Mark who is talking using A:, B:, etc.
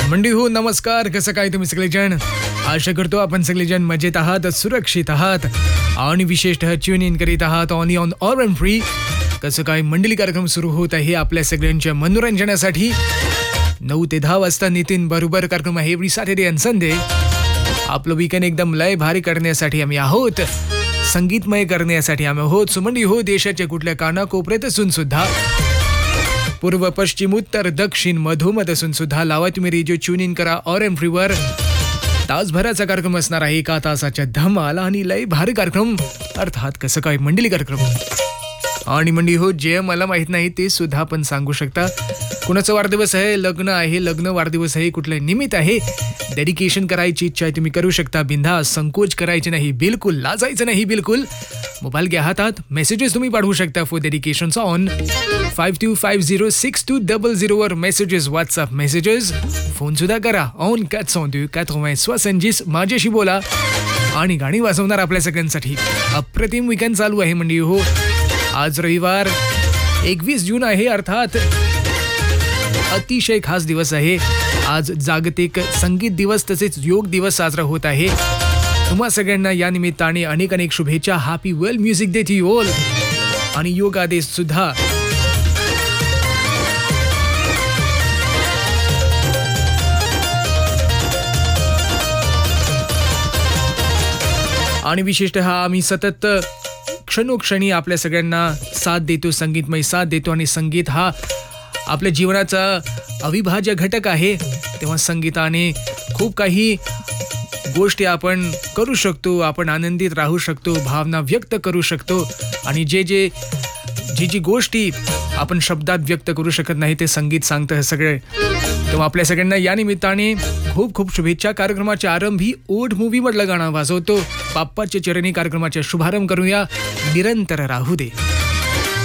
A: मंडी हो, नमस्कार. कसं काय तुम्ही सगळेजण? आशा करतो आपण सगळेजण मजेत आहात, सुरक्षित आहात आणि विशेषतः ट्यून इन करीत आहात ऑन ऑर एंड फ्री. कसं काय मंडळी कार्यक्रम सुरू होत आहे आपल्या सगळ्यांच्या मनोरंजनासाठी. 9 ते 10 वाजता नितीन बरोबर कार्यक्रम आहे एव्हरी सॅटर्डे अँड संडे. आपलं वीकेंड एकदम लय भारी करण्यासाठी आम्ही आहोत, संगीतमय करण्यासाठी आम्ही आहोत. सुमंडी हो, देशाच्या कुठल्या कानाकोपऱ्यात असून सुद्धा, पूर्व पश्चिम उत्तर दक्षिण मधोमध असून सुद्धा लावा तुम्ही रेडिओ, ट्यून इन करा ऑर एम फ्रीवर. तासभराचा कार्यक्रम असणार आहे, एका तासाच्या धमाल आणि लय भारी कार्यक्रम, अर्थात कसं काय मंडळी कार्यक्रम. आणि मंडळी हो, जे मला माहित नाही ते सुद्धा आपण सांगू शकता. कुणाचा वाढदिवस आहे, लग्न आहे, लग्न वाढदिवस आहे, कुठलं निमित्त आहे, डेडिकेशन करायची इच्छा आहे, तुम्ही करू शकता बिंदास. संकोच करायचे नाही बिलकुल, लाजायचं नाही बिलकुल. मोबाईल घ्या हातात, मेसेजेस तुम्ही पाठवू शकता फॉर डेडिकेशन्स ऑन 52506200 वर मेसेजेस, व्हॉट्सअप मेसेजेस. फोन सुद्धा करा ऑन 462 माझ्याशी बोला आणि गाणी वाजवणार आपल्या सगळ्यांसाठी. अप्रतिम वीकेंड चालू आहे मंडळी हो. आज रविवार 21 जून आहे, अर्थात अतिशय खास दिवस आहे. आज जागतिक संगीत दिवस तसेच योग दिवस साजरा होत आहे. तुम्हा सगळ्यांना या निमित्ताने अनेक अनेक शुभेच्छा. Happy world music day to you all. आणि योग आदेश सुद्धा. आणि विशेषतः आम्ही सतत क्षणोक्षणी आपल्या सगळ्यांना साथ देतो, संगीतमय साथ देतो. आणि संगीत हा आपल्या जीवनाचा अविभाज्य घटक आहे. तेव्हा संगीताने खूप काही गोष्टी आपण करू शकतो, आपण आनंदित राहू शकतो, भावना व्यक्त करू शकतो. आणि जी गोष्टी आपण शब्दात व्यक्त करू शकत नाही ते संगीत सांगतं हे सगळे. तेव्हा आपल्या सगळ्यांना या निमित्ताने खूप खूप शुभेच्छा. कार्यक्रमाच्या आरंभी ओढ मूव्हीमधलं गाणं वाजवतो. बाप्पाच्या चरणी कार्यक्रमाचा शुभारंभ करूया. निरंतर राहू दे.